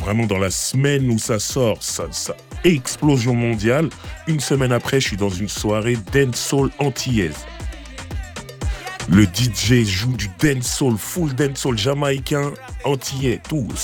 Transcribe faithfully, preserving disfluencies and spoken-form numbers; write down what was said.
vraiment dans la semaine où ça sort, ça, ça explosion mondiale. Une semaine après, je suis dans une soirée dancehall antillaise. Le D J joue du dancehall, full dancehall jamaïcain, antillais, tout.